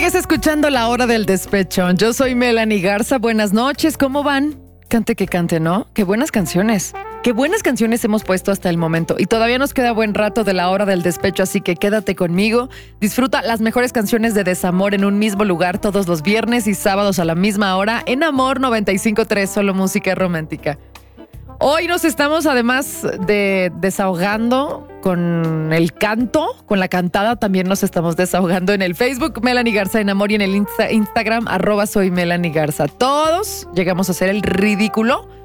Sigues escuchando La Hora del Despecho. Yo soy Melanie Garza. Buenas noches, ¿cómo van? Cante que cante, ¿no? Qué buenas canciones. Qué buenas canciones hemos puesto hasta el momento. Y todavía nos queda buen rato de La Hora del Despecho, así que quédate conmigo. Disfruta las mejores canciones de desamor en un mismo lugar todos los viernes y sábados a la misma hora en Amor 95.3, solo música romántica. Hoy nos estamos, además de desahogando con el canto, con la cantada, también nos estamos desahogando en el Facebook, Melanie Garza en Amor, y en el Instagram, @soy Melanie Garza. Todos llegamos a hacer el ridículo